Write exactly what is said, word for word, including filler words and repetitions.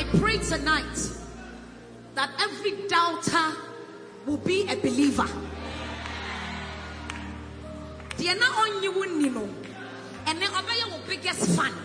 pray tonight that every doubter will be a believer. They are not on you, and then obey your biggest fan.